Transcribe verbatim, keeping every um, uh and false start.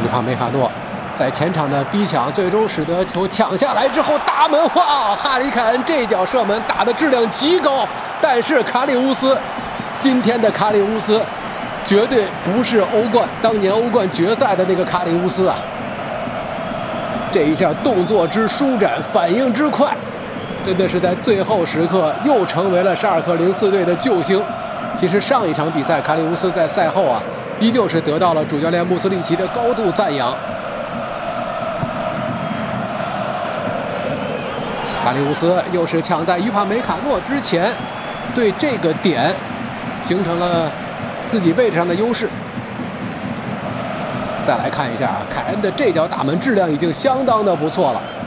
帕梅卡诺在前场的逼抢，最终使得球抢下来之后大门哇！哈里凯恩这脚射门打的质量极高，但是卡里乌斯，今天的卡里乌斯绝对不是欧冠当年欧冠决赛的那个卡里乌斯啊！这一下动作之舒展，反应之快，真的是在最后时刻又成为了沙尔克零四队的救星。其实上一场比赛，卡里乌斯在赛后啊，依旧是得到了主教练穆斯利奇的高度赞扬。卡里乌斯又是抢在于帕梅卡诺之前，对这个点形成了自己位置上的优势。再来看一下啊，凯恩的这脚打门质量已经相当的不错了。